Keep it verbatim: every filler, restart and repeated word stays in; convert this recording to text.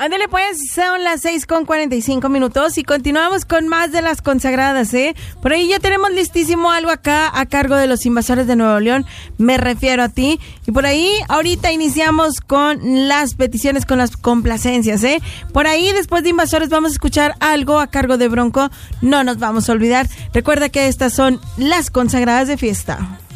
Ándale pues, son las seis con cuarenta y cinco minutos y continuamos con más de las consagradas, ¿eh? Por ahí ya tenemos listísimo algo acá a cargo de los Invasores de Nuevo León, me refiero a ti. Y por ahí ahorita iniciamos con las peticiones, con las complacencias, ¿eh? Por ahí después de Invasores vamos a escuchar algo a cargo de Bronco, no nos vamos a olvidar. Recuerda que estas son las consagradas de fiesta.